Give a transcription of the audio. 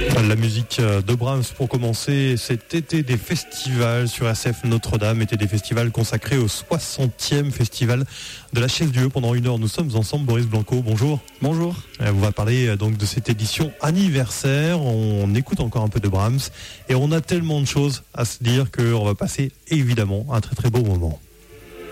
La musique de Brahms pour commencer cet été des festivals sur RCF Notre-Dame, été des festivals consacrés au 60e festival de la Chaise Dieu. Pendant une heure, nous sommes ensemble. Boris Blanco, bonjour. Bonjour. On va parler donc de cette édition anniversaire. On écoute encore un peu de Brahms et on a tellement de choses à se dire qu'on va passer évidemment un très très beau moment.